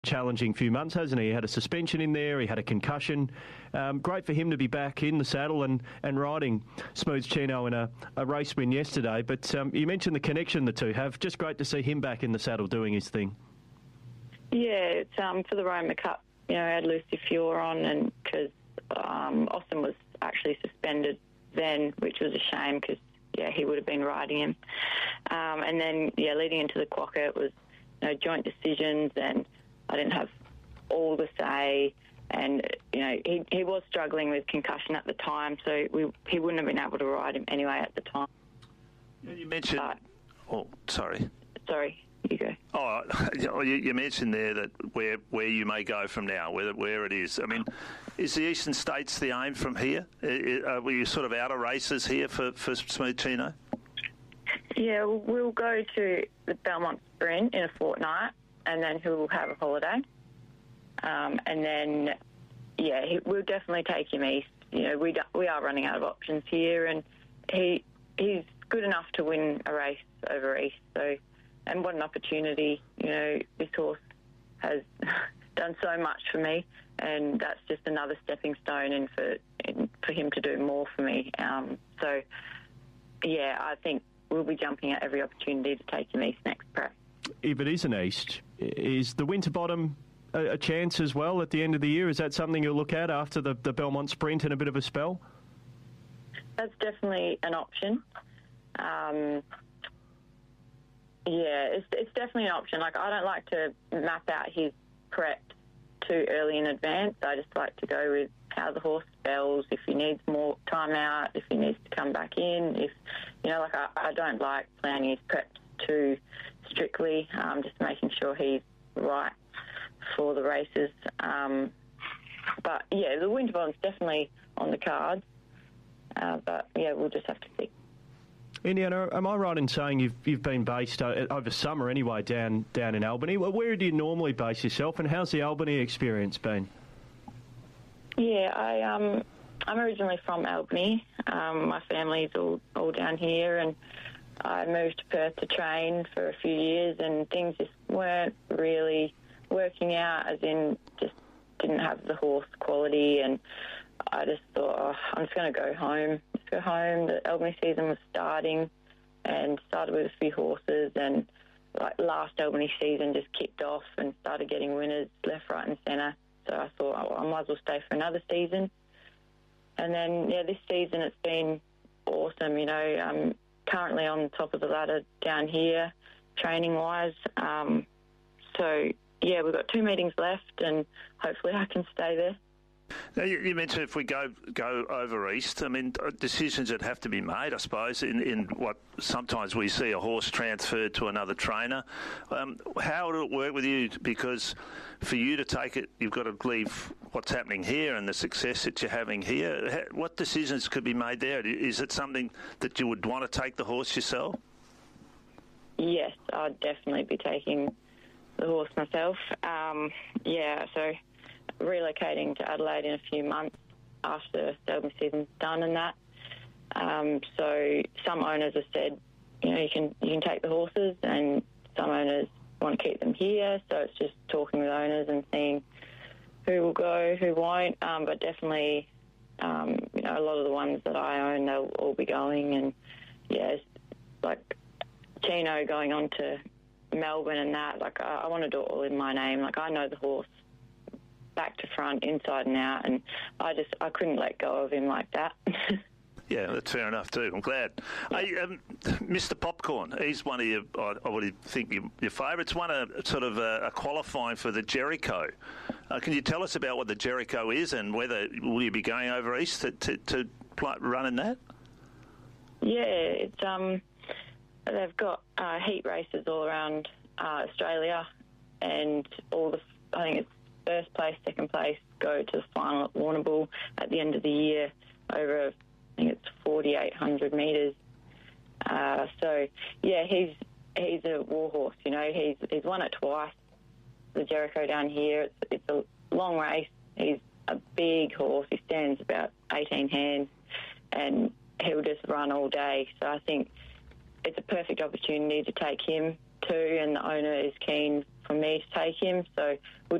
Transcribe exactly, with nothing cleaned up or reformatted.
challenging few months, hasn't he? He had a suspension in there, he had a concussion. Um, great for him to be back in the saddle and, and riding Smooth Chino in a, a race win yesterday. But um, you mentioned the connection the two have. Just great to see him back in the saddle doing his thing. Yeah, it's um, for the Roma Cup. You know, I had Lucy Fiore on, and because um, Austin was actually suspended then, which was a shame because, yeah, he would have been riding him. Um, and then, yeah, leading into the Quokka, it was, you know, joint decisions, and I didn't have all the say, and, you know, he he was struggling with concussion at the time, so we, he wouldn't have been able to ride him anyway at the time. You mentioned... But, oh, sorry. Sorry, you go. Oh, you, you mentioned there that where where you may go from now, where where it is. I mean, is the Eastern States the aim from here? Are we sort of out of races here for, for Smooth Chino? Yeah, we'll go to the Belmont Sprint in a fortnight, and then he'll have a holiday. Um, and then, yeah, he, we'll definitely take him east. You know, we do, we are running out of options here, and he he's good enough to win a race over east. So, and what an opportunity! You know, this horse has done so much for me, and that's just another stepping stone in for in, for him to do more for me. Um, so, yeah, I think we'll be jumping at every opportunity to take him east next prep. If it is an east, is the Winterbottom a, a chance as well at the end of the year? Is that something you'll look at after the, the Belmont Sprint and a bit of a spell? That's definitely an option. Um, yeah, it's, it's definitely an option. Like, I don't like to map out his prep too early in advance. I just like to go with how the horse spells, if he needs more time out, if he needs to come back in, if, you know, like I, I don't like planning his prep too strictly, um, just making sure he's right for the races. Um, but, yeah, the Winterbottom's definitely on the cards, uh, but, yeah, we'll just have to see. Indiana, am I right in saying you've you've been based uh, over summer anyway down down in Albany? Where do you normally base yourself, and how's the Albany experience been? Yeah, I um I'm originally from Albany. Um, my family's all all down here, and I moved to Perth to train for a few years, and things just weren't really working out. As in, just didn't have the horse quality, and I just thought, oh, I'm just going to go home. Go home. The Albany season was starting, and started with a few horses, and like last Albany season just kicked off and started getting winners left, right and centre. So I thought, oh, I might as well stay for another season. And then, yeah, this season it's been awesome. You know, I'm currently on top of the ladder down here, training-wise. Um, so, yeah, we've got two meetings left, and hopefully I can stay there. Now, you, you mentioned if we go go over east, I mean, decisions that have to be made, I suppose, in, in what sometimes we see a horse transferred to another trainer. Um, how would it work with you? Because for you to take it, you've got to leave what's happening here and the success that you're having here. What decisions could be made there? Is it something that you would want to take the horse yourself? Yes, I'd definitely be taking the horse myself. Um, yeah, so relocating to Adelaide in a few months after the Albany season's done and that. Um, so some owners have said, you know, you can you can take the horses, and some owners want to keep them here. So it's just talking with owners and seeing who will go, who won't. Um, but definitely, um, you know, a lot of the ones that I own, they'll all be going. And yeah, it's like Chino going on to Melbourne and that. Like I, I want to do it all in my name. Like I know the horse back to front, inside and out, and I just I couldn't let go of him like that. Yeah, that's fair enough too. I'm glad. Yeah. Hey, um, Mister Popcorn, he's one of your, I, I would think your, your favourites. Won a sort of a, a qualifying for the Jericho. Uh, can you tell us about what the Jericho is, and whether will you be going over east to to, to run in that? Yeah, it's um they've got uh, heat races all around uh, Australia, and all the I think it's first place, second place go to the final at Warrnambool at the end of the year over, I think it's forty-eight hundred metres. Uh, so, yeah, he's he's a war horse, you know. He's he's won it twice, the Jericho down here. It's, it's a long race. He's a big horse. He stands about eighteen hands, and he'll just run all day. So I think it's a perfect opportunity to take him too, and the owner is keen for me to take him. So we'll